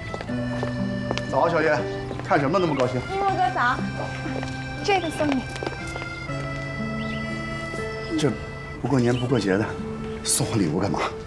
早，小姐，看什么那么高兴？ 一诺哥早，这个送你。 这不过年不过节的，送我礼物干嘛？